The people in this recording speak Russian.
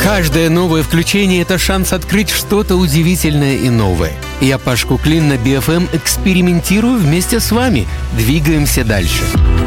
Каждое новое включение – это шанс открыть что-то удивительное и новое. Я, Паш Куклин, на BFM экспериментирую вместе с вами. Двигаемся дальше.